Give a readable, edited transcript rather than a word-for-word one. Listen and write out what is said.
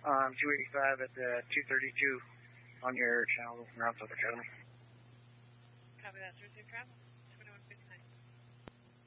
285 at the 232 on your channel around Southern Academy. Copy that, 00 travel, 2159.